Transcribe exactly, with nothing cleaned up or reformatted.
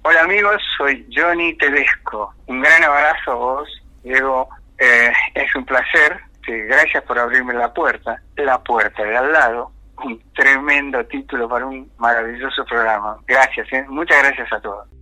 Hola amigos, soy Johnny Tedesco. Un gran abrazo a vos, Diego. Eh, es un placer. Sí, gracias por abrirme la puerta. La puerta de al lado. Un tremendo título para un maravilloso programa. Gracias, ¿eh? Muchas gracias a todos.